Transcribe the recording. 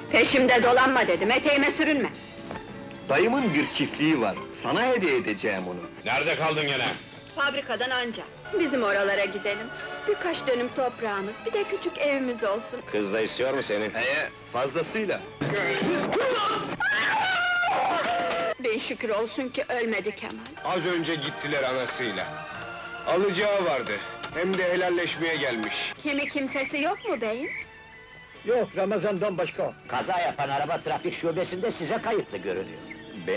Peşimde dolanma dedim, eteğime sürünme! Dayımın bir çiftliği var, sana hediye edeceğim onu. Nerede kaldın gene? Fabrikadan anca. Bizim oralara gidelim. Birkaç dönüm toprağımız, bir de küçük evimiz olsun. Kız da istiyor mu seni? Fazlasıyla. Bin şükür olsun ki ölmedi Kemal. Az önce gittiler anasıyla. Alacağı vardı, hem de helalleşmeye gelmiş. Kimi kimsesi yok mu beyin? Yok, Ramazan'dan başka. Kaza yapan araba trafik şubesinde size kayıtlı görünüyor.